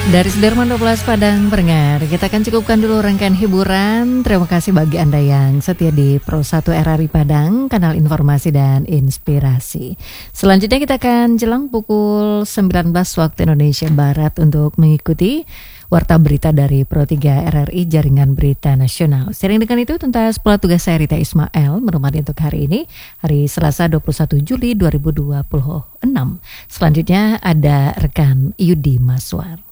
Dari Sudirman 12 Padang Pendengar, kita akan cukupkan dulu rangkaian hiburan. Terima kasih bagi Anda yang setia di Pro 1 RRI Padang, kanal informasi dan inspirasi. Selanjutnya kita akan jelang pukul 19 waktu Indonesia Barat untuk mengikuti Warta Berita dari Pro 3 RRI Jaringan Berita Nasional. Sering dengan itu, tuntas pola tugas saya Rita Ismail menemani untuk hari ini, hari Selasa 21 Juli 2026. Selanjutnya ada rekan Yudi Maswar.